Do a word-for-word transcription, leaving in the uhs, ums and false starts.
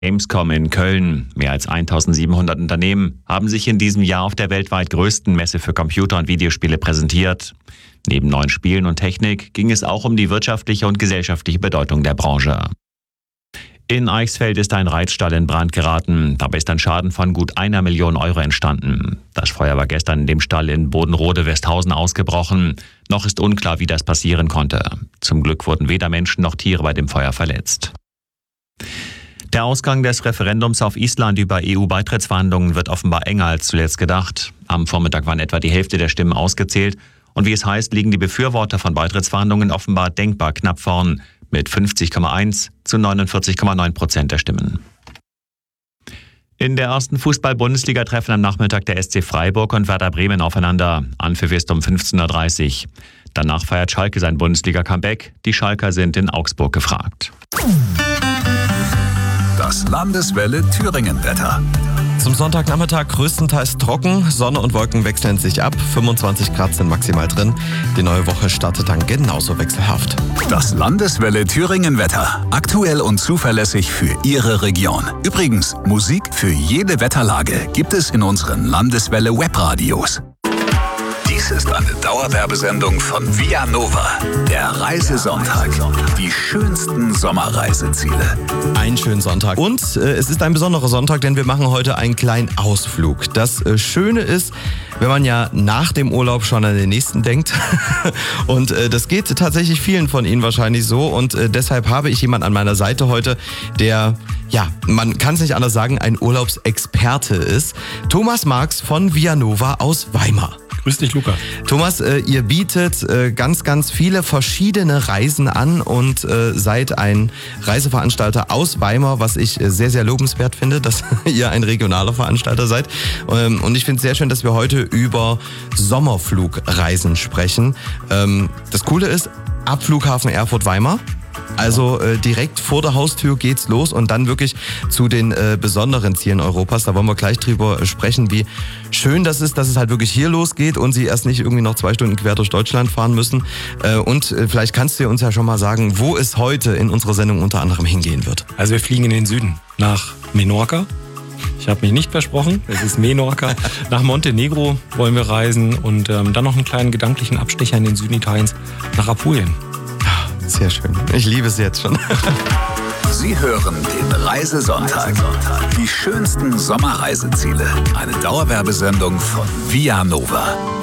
Gamescom in Köln. Mehr als eintausendsiebenhundert Unternehmen haben sich in diesem Jahr auf der weltweit größten Messe für Computer- und Videospiele präsentiert. Neben neuen Spielen und Technik ging es auch um die wirtschaftliche und gesellschaftliche Bedeutung der Branche. In Eichsfeld ist ein Reitstall in Brand geraten. Dabei ist ein Schaden von gut einer Million Euro entstanden. Das Feuer war gestern in dem Stall in Bodenrode-Westhausen ausgebrochen. Noch ist unklar, wie das passieren konnte. Zum Glück wurden weder Menschen noch Tiere bei dem Feuer verletzt. Der Ausgang des Referendums auf Island über E U-Beitrittsverhandlungen wird offenbar enger als zuletzt gedacht. Am Vormittag waren etwa die Hälfte der Stimmen ausgezählt. Und wie es heißt, liegen die Befürworter von Beitrittsverhandlungen offenbar denkbar knapp vorn mit fünfzig Komma eins zu neunundvierzig Komma neun Prozent der Stimmen. In der ersten Fußball-Bundesliga treffen am Nachmittag der S C Freiburg und Werder Bremen aufeinander. Anpfiff ist um fünfzehn Uhr dreißig. Danach feiert Schalke sein Bundesliga-Comeback. Die Schalker sind in Augsburg gefragt. Das Landeswelle Thüringen-Wetter. Zum Sonntagnachmittag größtenteils trocken, Sonne und Wolken wechseln sich ab, fünfundzwanzig Grad sind maximal drin. Die neue Woche startet dann genauso wechselhaft. Das Landeswelle Thüringen-Wetter. Aktuell und zuverlässig für Ihre Region. Übrigens, Musik für jede Wetterlage gibt es in unseren Landeswelle Webradios. Dies ist eine Dauerwerbesendung von Via Nova. Der Reisesonntag. Die schönsten Sommerreiseziele. Einen schönen Sonntag. Und äh, es ist ein besonderer Sonntag, denn wir machen heute einen kleinen Ausflug. Das äh, Schöne ist, wenn man ja nach dem Urlaub schon an den nächsten denkt. Und äh, das geht tatsächlich vielen von Ihnen wahrscheinlich so. Und äh, deshalb habe ich jemanden an meiner Seite heute, der, ja, man kann es nicht anders sagen, ein Urlaubsexperte ist. Thomas Marx von Via Nova aus Weimar. Grüß dich, Luca. Thomas, äh, ihr bietet äh, ganz, ganz viele verschiedene Reisen an und äh, seid ein Reiseveranstalter aus Weimar, was ich äh, sehr, sehr lobenswert finde, dass ihr ein regionaler Veranstalter seid. Ähm, und ich finde es sehr schön, dass wir heute über Sommerflugreisen sprechen. Ähm, das Coole ist, ab Flughafen Erfurt-Weimar. Also äh, direkt vor der Haustür geht's los und dann wirklich zu den äh, besonderen Zielen Europas. Da wollen wir gleich drüber äh, sprechen, wie schön das ist, dass es halt wirklich hier losgeht und Sie erst nicht irgendwie noch zwei Stunden quer durch Deutschland fahren müssen. Äh, und äh, vielleicht kannst du uns ja schon mal sagen, wo es heute in unserer Sendung unter anderem hingehen wird. Also wir fliegen in den Süden, nach Menorca. Ich habe mich nicht versprochen, es ist Menorca. Nach Montenegro wollen wir reisen und ähm, dann noch einen kleinen gedanklichen Abstecher in den Süden Italiens, nach Apulien. Sehr schön. Ich liebe es jetzt schon. Sie hören den Reisesonntag. Die schönsten Sommerreiseziele. Eine Dauerwerbesendung von Via Nova.